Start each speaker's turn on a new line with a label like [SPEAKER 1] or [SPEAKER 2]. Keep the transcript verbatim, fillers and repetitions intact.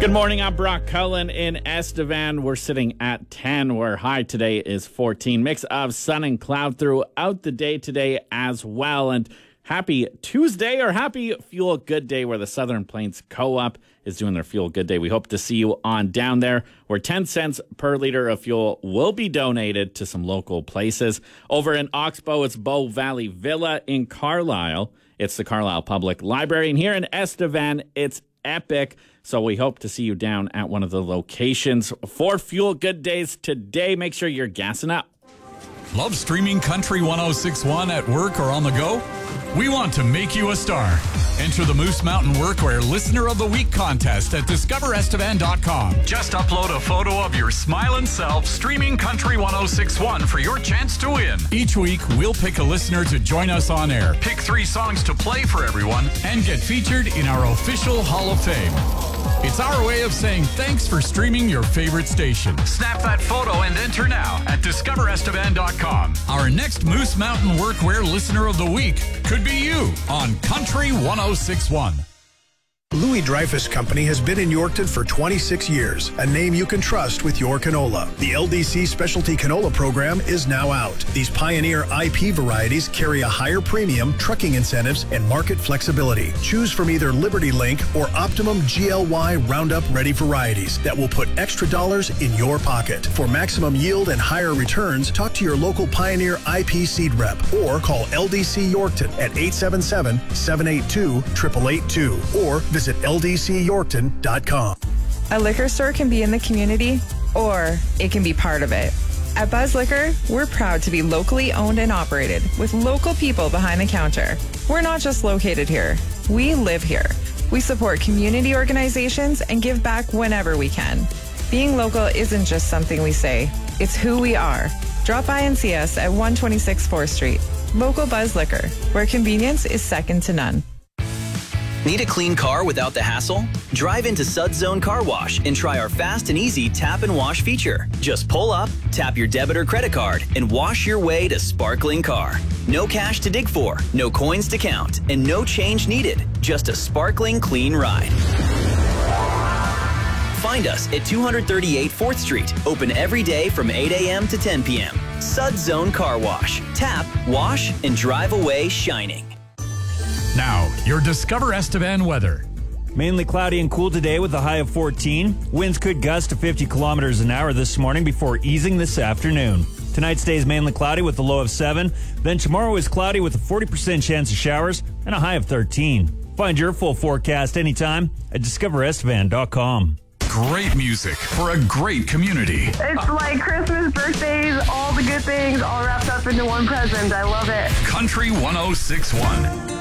[SPEAKER 1] Good morning, I'm Brock Cullen in Estevan. We're sitting at ten, where high today is fourteen. Mix of sun and cloud throughout the day today as well. And happy Tuesday, or happy Fuel Good Day, where the Southern Plains Co-op is doing their Fuel Good Day. We hope to see you on down there, where ten cents per liter of fuel will be donated to some local places. Over in Oxbow, it's Bow Valley Villa. In Carlisle, it's the Carlisle Public Library. And here in Estevan, it's Epic. So we hope to see you down at one of the locations for Fuel Good Days today. Make sure you're gassing up.
[SPEAKER 2] Love streaming Country one oh six point one at work or on the go? We want to make you a star. Enter the Moose Mountain Workwear Listener of the Week contest at discover estevan dot com. Just upload a photo of your smiling self streaming Country one oh six point one for your chance to win. Each week, we'll pick a listener to join us on air, pick three songs to play for everyone, and get featured in our official Hall of Fame. It's our way of saying thanks for streaming your favorite station. Snap that photo and enter now at discover estevan dot com. Our next Moose Mountain Workwear Listener of the Week could be you on Country one oh six point one.
[SPEAKER 3] Louis Dreyfus Company has been in Yorkton for twenty-six years, a name you can trust with your canola. The L D C Specialty Canola Program is now out. These Pioneer I P varieties carry a higher premium, trucking incentives, and market flexibility. Choose from either Liberty Link or Optimum G L Y Roundup Ready varieties that will put extra dollars in your pocket. For maximum yield and higher returns, talk to your local Pioneer I P seed rep or call L D C Yorkton at eight seven seven, seven eight two, eight eight eight two or visit L D C Yorkton dot com.
[SPEAKER 4] A liquor store can be in the community, or it can be part of it. At Buzz Liquor, we're proud to be locally owned and operated with local people behind the counter. We're not just located here, we live here. We support community organizations and give back whenever we can. Being local isn't just something we say, it's who we are. Drop by and see us at one twenty-six fourth Street. Local Buzz Liquor, where convenience is second to none.
[SPEAKER 5] Need a clean car without the hassle? Drive into Suds Zone Car Wash and try our fast and easy tap and wash feature. Just pull up, tap your debit or credit card, and wash your way to sparkling car. No cash to dig for, no coins to count, and no change needed. Just a sparkling clean ride. Find us at two thirty-eight fourth Street, open every day from eight a.m. to ten p.m. Suds Zone Car Wash. Tap, wash, and drive away shining.
[SPEAKER 2] Now, your Discover Estevan weather.
[SPEAKER 6] Mainly cloudy and cool today with a high of fourteen. Winds could gust to fifty kilometers an hour this morning before easing this afternoon. Tonight stays mainly cloudy with a low of seven. Then tomorrow is cloudy with a forty percent chance of showers and a high of thirteen. Find your full forecast anytime at discover estevan dot com.
[SPEAKER 2] Great music for a great community.
[SPEAKER 7] It's like Christmas, birthdays, all the good things all wrapped up into one present. I love it.
[SPEAKER 2] Country one oh six point one.